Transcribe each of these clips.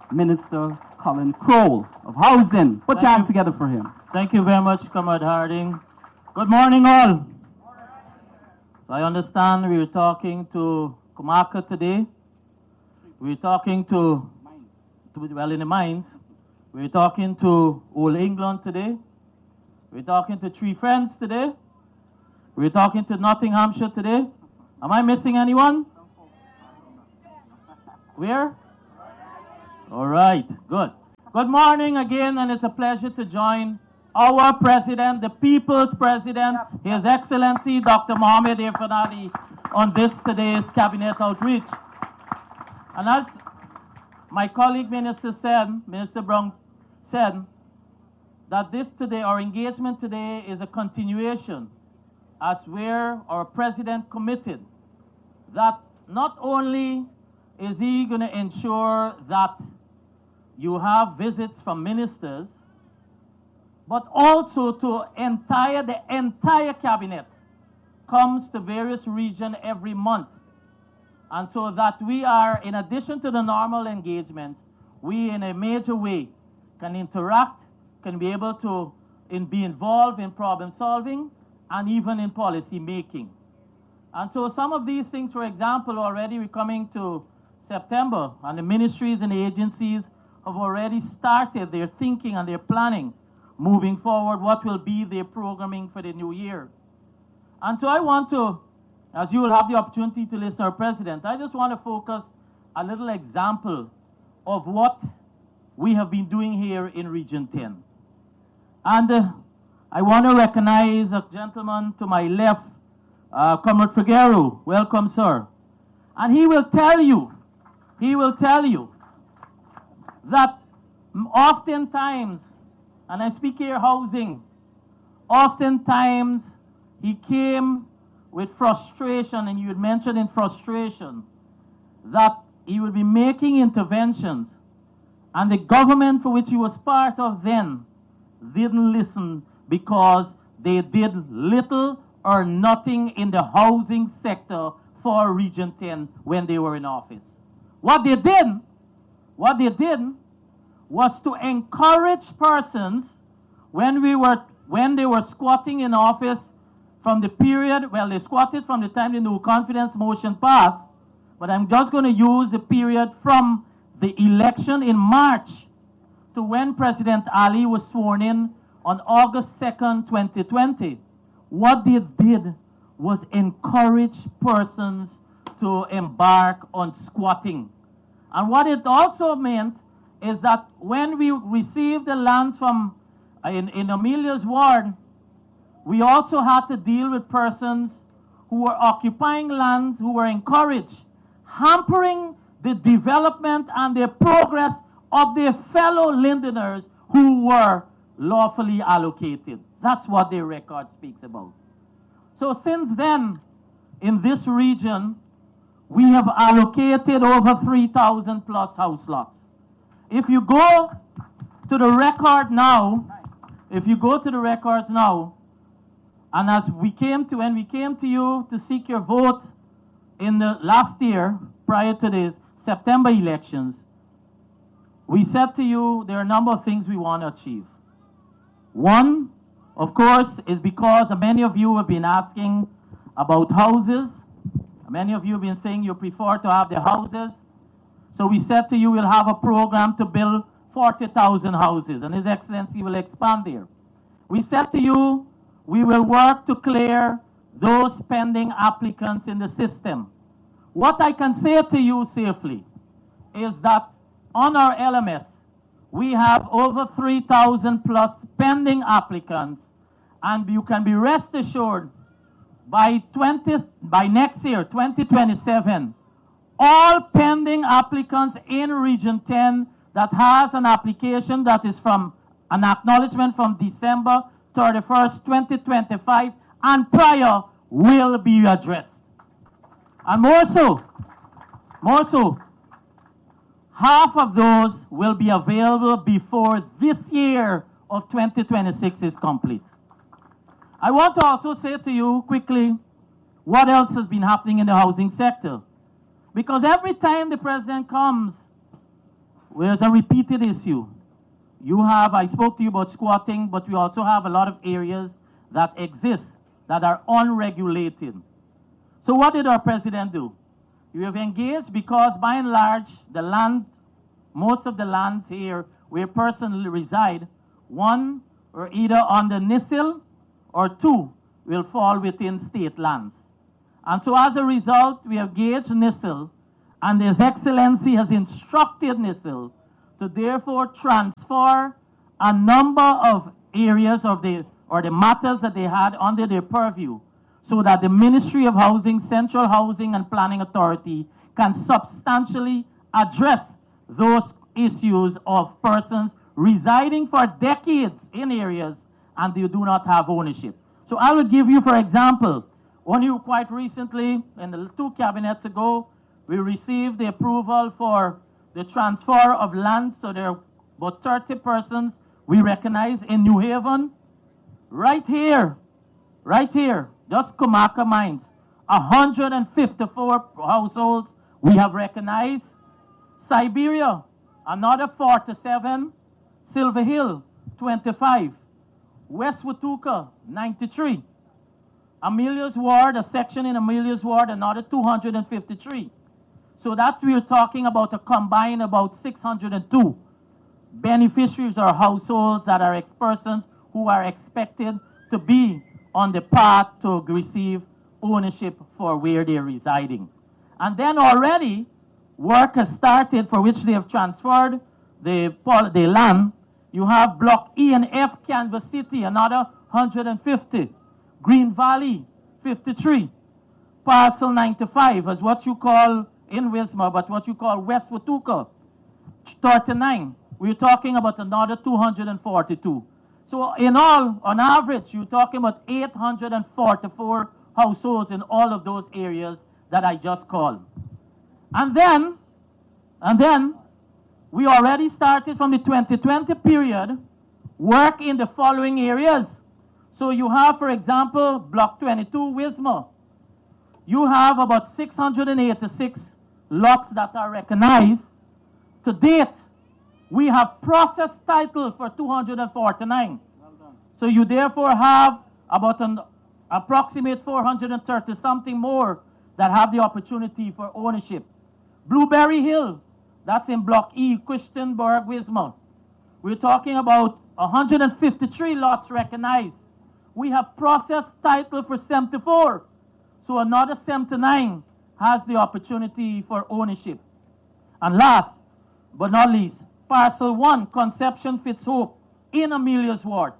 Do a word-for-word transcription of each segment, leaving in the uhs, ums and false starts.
Minister Colin Crowell of Housing. Put your Thank hands you. together for him. Thank you very much, Comrade Harding. Good morning, all. So I understand we were talking to Kumaka today. We were talking to, to, well, in the mines. We were talking to Old England today. We were talking to Three Friends today. We were talking to Nottinghamshire today. Am I missing anyone? Where? All right, good. Good morning again, and it's a pleasure to join our president, the people's president, His Excellency Doctor Mohamed Irfanadi, on this today's cabinet outreach. And as my colleague Minister said, Minister Brown said, that this today, our engagement today is a continuation as where our president committed that not only is he going to ensure that you have visits from ministers, but also to entire the entire cabinet comes to various regions every month. And so that we are, in addition to the normal engagements, we in a major way can interact, can be able to in, be involved in problem solving and even in policy making. And so some of these things, for example, already we're coming to September, and the ministries and the agencies have already started their thinking and their planning moving forward, what will be their programming for the new year. And so I want to, as you will have the opportunity to listen to our president, I just want to focus a little example of what we have been doing here in Region ten. And uh, I want to recognize a gentleman to my left, uh, Comrade Figueroa. Welcome, sir. And he will tell you, he will tell you that oftentimes, and I speak here housing, oftentimes he came with frustration, and you had mentioned in frustration that he would be making interventions, and the government for which he was part of then didn't listen because they did little or nothing in the housing sector for Region ten when they were in office. What they did, what they did was to encourage persons when we were when they were squatting in office from the period, well, they squatted from the time the no confidence motion passed, but I'm just going to use the period from the election in March to when President Ali was sworn in on August second, twenty twenty. What they did was encourage persons to embark on squatting. And what it also meant is that when we received the lands from uh, in, in Amelia's ward, we also had to deal with persons who were occupying lands who were encouraged, hampering the development and the progress of their fellow Lindeners who were lawfully allocated. That's what their record speaks about. So since then, in this region, we have allocated over three thousand plus house lots. If you go to the record now, if you go to the records now, and as we came to, when we came to you to seek your vote in the last year, prior to the September elections, we said to you there are a number of things we want to achieve. One, of course, is because many of you have been asking about houses. Many of you have been saying you prefer to have the houses. So we said to you we'll have a program to build forty thousand houses, and His Excellency will expand there. We said to you we will work to clear those pending applicants in the system. What I can say to you safely is that on our L M S, we have over three thousand plus pending applicants, and you can be rest assured by, twenty, by next year, twenty twenty-seven, all pending applicants in Region ten that has an application that is from an acknowledgement from December thirty-first, twenty twenty-five and prior will be addressed. And more so, more so, half of those will be available before this year of twenty twenty-six is complete. I want to also say to you quickly what else has been happening in the housing sector. Because every time the president comes there's a repeated issue. You have, I spoke to you about squatting, but we also have a lot of areas that exist that are unregulated. So what did our president do? We have engaged because by and large, the land, most of the lands here where persons reside, one, are either under N I S L or two, will fall within state lands. And so as a result, we have engaged N I S L, and His Excellency has instructed N I S L to therefore transfer a number of areas of the, or the matters that they had under their purview, so that the Ministry of Housing, Central Housing and Planning Authority can substantially address those issues of persons residing for decades in areas and they do not have ownership. So I will give you, for example, one you quite recently, in the two cabinets ago, we received the approval for the transfer of land. So there are about thirty persons we recognize in New Haven. Right here, right here, just Comaka Mines, one hundred fifty-four households we have recognized. Siberia, another forty-seven. Silver Hill, twenty-five. West Watuka, ninety-three. Amelia's Ward, a section in Amelia's Ward, another two hundred fifty-three. So that we're talking about a combined about six hundred two beneficiaries or households that are ex-persons who are expected to be on the path to receive ownership for where they're residing. And then already work has started for which they have transferred the, the land. You have Block E and F, Canvas City, another one hundred fifty. Green Valley, fifty-three. Parcel ninety-five is what you call in Wismar, but what you call West Watuka, thirty-nine. We're talking about another two hundred forty-two. So in all, on average, you're talking about eight hundred forty-four households in all of those areas that I just called. And then, and then, we already started from the twenty twenty period, work in the following areas. So you have, for example, Block twenty-two, Wismar. You have about six hundred eighty-six lots that are recognized. To date, we have processed title for two hundred forty-nine. Well done. So you therefore have about an approximate four hundred thirty something more that have the opportunity for ownership. Blueberry Hill, that's in Block E, Christianburg, Wismar. We're talking about one hundred fifty-three lots recognized. We have processed title for seventy-four. So another seventy-nine has the opportunity for ownership. And last but not least, Parcel one, Conception Fitzhope in Amelia's Ward.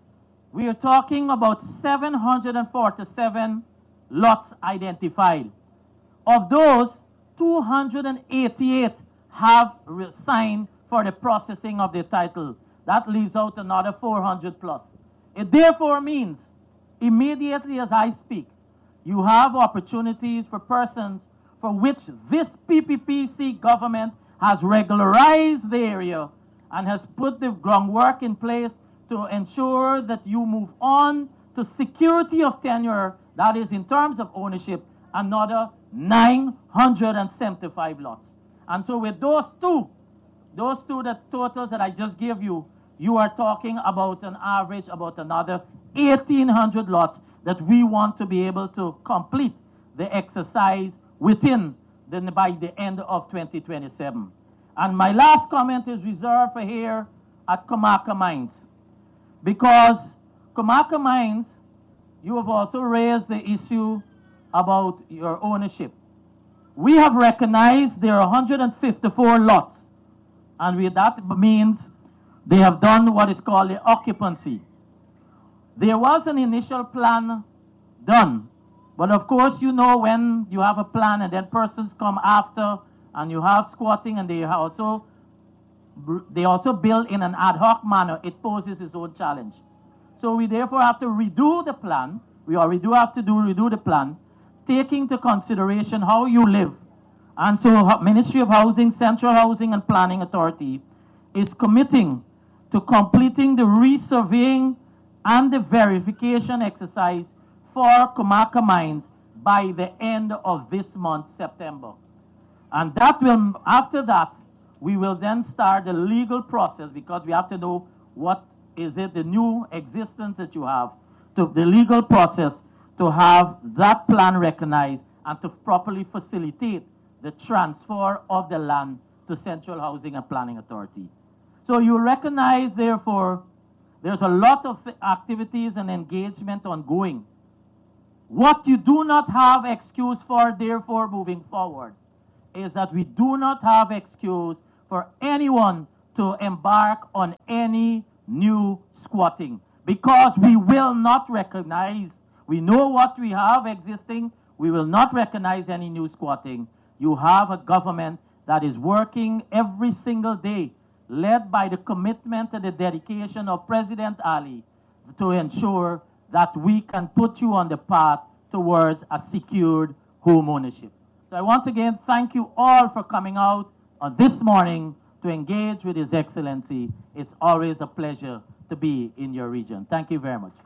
We are talking about seven hundred forty-seven lots identified. Of those, two hundred eighty-eight have signed for the processing of the title. That leaves out another four hundred plus. It therefore means, immediately as I speak, you have opportunities for persons for which this P P P C government has regularized the area and has put the groundwork in place to ensure that you move on to security of tenure, that is in terms of ownership, another nine hundred seventy-five lots. And so with those two, those two the totals that I just gave you, you are talking about an average about another eighteen hundred lots that we want to be able to complete the exercise within the, by the end of twenty twenty-seven. And my last comment is reserved for here at Comaka Mines. Because Comaka Mines, you have also raised the issue about your ownership. We have recognized there are one hundred fifty-four lots. And with that means they have done what is called the occupancy. There was an initial plan done. But of course, you know, when you have a plan and then persons come after and you have squatting and they also, they also build in an ad hoc manner, it poses its own challenge. So we therefore have to redo the plan. We already do have to do redo the plan, taking into consideration how you live. And so Ministry of Housing, Central Housing and Planning Authority is committing to completing the resurveying and the verification exercise for Comaka Mines by the end of this month, September. And that will, after that, We will then start the legal process because we have to know what is it, the new existence that you have, to the legal process to have that plan recognized and to properly facilitate the transfer of the land to Central Housing and Planning Authority. So you recognize, therefore, there's a lot of activities and engagement ongoing. What you do not have excuse for, therefore, moving forward, is that we do not have excuse for anyone to embark on any new squatting, because we will not recognize, we know what we have existing, we will not recognize any new squatting. You have a government that is working every single day, led by the commitment and the dedication of President Ali, to ensure that we can put you on the path towards a secured home ownership. So I once again thank you all for coming out on this morning to engage with His Excellency. It's always a pleasure to be in your region. Thank you very much.